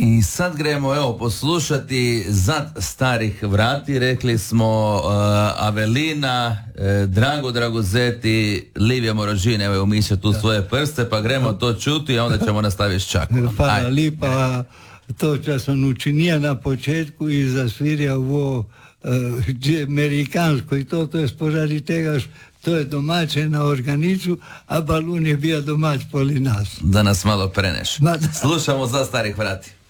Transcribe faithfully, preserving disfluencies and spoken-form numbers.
I sad gremo evo poslušati Zad starih vrati, rekli smo uh, Avelina, uh, Drago Dragozeti, Livija Morožin, evo umišlja tu svoje prste, pa gremo to čuti, a onda ćemo nastaviti s Čakom. Hvala lipa, to čo sam učinio na početku i zasvirio ovo uh, amerikansko i to, to je spožari tega, to je domaće na organicu, a balun je bio domać poli nas. Da nas malo preneš. Slušamo Zad starih vrati.